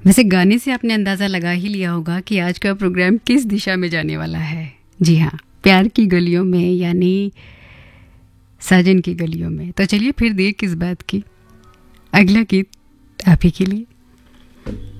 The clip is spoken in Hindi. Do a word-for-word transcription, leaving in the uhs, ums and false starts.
वैसे गाने से आपने अंदाज़ा लगा ही लिया होगा कि आज का प्रोग्राम किस दिशा में जाने वाला है। जी हाँ, प्यार की गलियों में, यानी साजन की गलियों में। तो चलिए फिर देर किस बात की, अगला गीत आप ही के लिए।